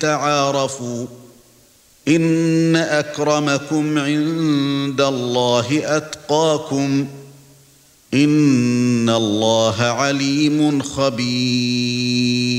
تعارفوا إن أكرمكم عند الله أتقاكم إن الله عليم خبير